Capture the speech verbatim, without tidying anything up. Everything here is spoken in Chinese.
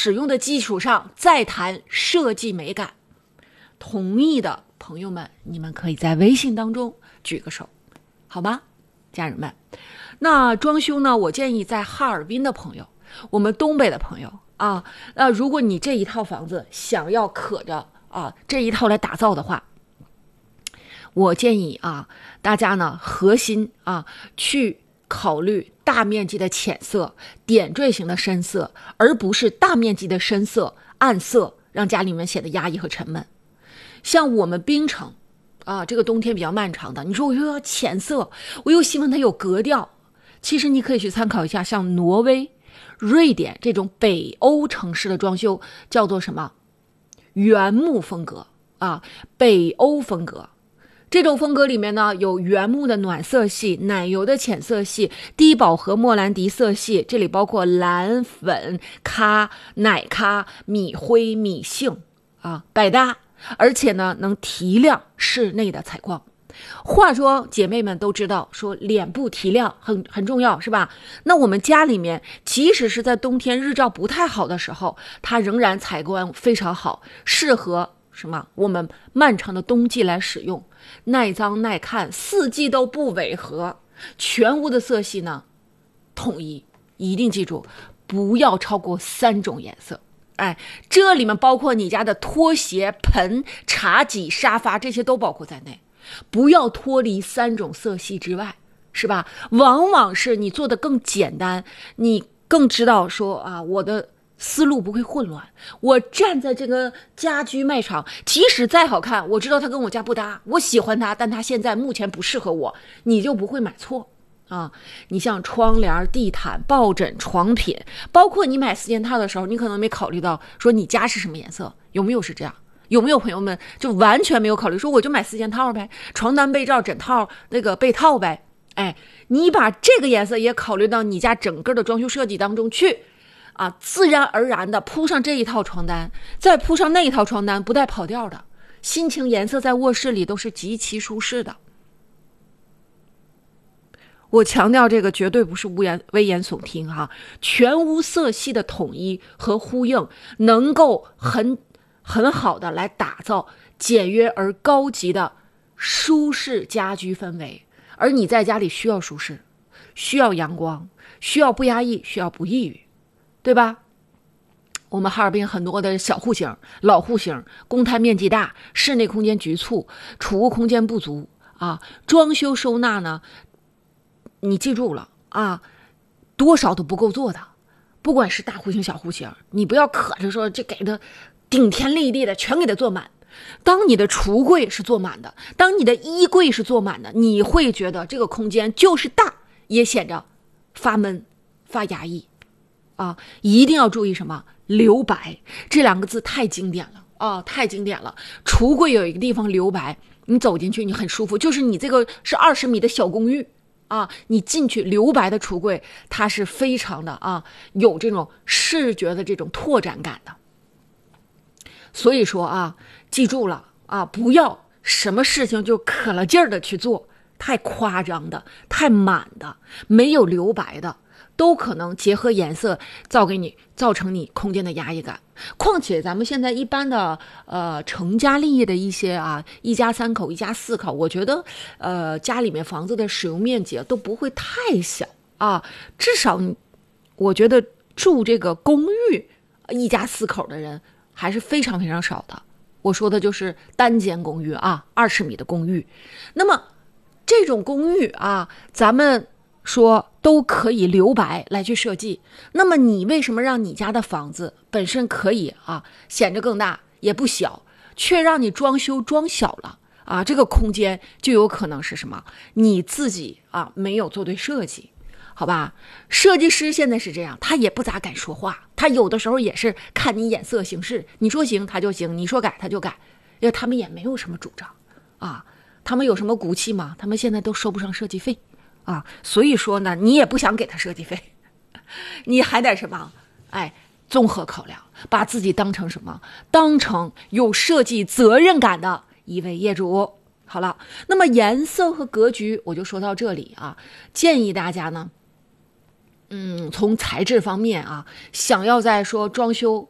使用的基础上再谈设计美感。同意的朋友们，你们可以在微信当中举个手，好吗，家人们？那装修呢，我建议在哈尔滨的朋友，我们东北的朋友啊，那如果你这一套房子想要可着啊这一套来打造的话，我建议啊大家呢核心啊去考虑大面积的浅色、点缀型的深色，而不是大面积的深色、暗色，让家里面显得压抑和沉闷。像我们槟城啊，这个冬天比较漫长的，你说我又要浅色，我又希望它有格调，其实你可以去参考一下像挪威、瑞典这种北欧城市的装修，叫做什么原木风格啊，北欧风格。这种风格里面呢，有原木的暖色系、奶油的浅色系、低饱和莫兰迪色系，这里包括蓝、粉、咖、奶咖、米灰、米杏啊，百搭，而且呢能提亮室内的采光。化妆姐妹们都知道，说脸部提亮很很重要，是吧？那我们家里面即使是在冬天日照不太好的时候，它仍然采光非常好，适合什么？我们漫长的冬季来使用，耐脏耐看，四季都不违和。全屋的色系呢统一，一定记住不要超过三种颜色。哎，这里面包括你家的拖鞋、盆、茶几、沙发，这些都包括在内。不要脱离三种色系之外，是吧？往往是你做的更简单，你更知道说啊，我的思路不会混乱。我站在这个家居卖场，即使再好看，我知道它跟我家不搭，我喜欢它，但它现在目前不适合我，你就不会买错啊。你像窗帘、地毯、抱枕、床品，包括你买四件套的时候，你可能没考虑到说你家是什么颜色，有没有是这样？有没有朋友们就完全没有考虑说我就买四件套呗，床单、被罩、枕套、那个被套呗？哎，你把这个颜色也考虑到你家整个的装修设计当中去啊，自然而然的铺上这一套床单，再铺上那一套床单，不带跑调的，心情颜色在卧室里都是极其舒适的。我强调这个绝对不是无言危言耸听哈，全屋色系的统一和呼应，能够很很好的来打造简约而高级的舒适家居氛围。而你在家里需要舒适，需要阳光，需要不压抑，需要不抑郁，对吧？我们哈尔滨很多的小户型、老户型，公摊面积大，室内空间局促，储物空间不足啊，装修收纳呢，你记住了啊，多少都不够做的。不管是大户型、小户型，你不要可着说这给它顶天立地的全给它做满。当你的橱柜是做满的，当你的衣柜是做满的，你会觉得这个空间就是大，也显着发闷、发压抑啊！一定要注意什么？留白这两个字太经典了啊，太经典了！橱柜有一个地方留白，你走进去你很舒服，就是你这个是二十米的小公寓啊，你进去留白的橱柜，它是非常的啊，有这种视觉的这种拓展感的。所以说啊，记住了啊，不要什么事情就可了劲儿的去做，太夸张的、太满的、没有留白的，都可能结合颜色造给你造成你空间的压抑感。况且咱们现在一般的呃成家立业的一些啊一家三口、一家四口，我觉得呃家里面房子的使用面积都不会太小啊，至少我觉得住这个公寓一家四口的人还是非常非常少的。我说的就是单间公寓啊，二十米的公寓。那么这种公寓啊，咱们说都可以留白来去设计。那么你为什么让你家的房子本身可以啊显着更大也不小，却让你装修装小了啊？这个空间就有可能是什么？你自己啊没有做对设计。好吧，设计师现在是这样，他也不咋敢说话，他有的时候也是看你眼色行事，你说行他就行，你说改他就改，因为他们也没有什么主张啊，他们有什么骨气吗？他们现在都收不上设计费啊，所以说呢，你也不想给他设计费，你还得什么？哎，综合考量，把自己当成什么？当成有设计责任感的一位业主。好了，那么颜色和格局我就说到这里啊，建议大家呢。嗯，从材质方面啊，想要在说装修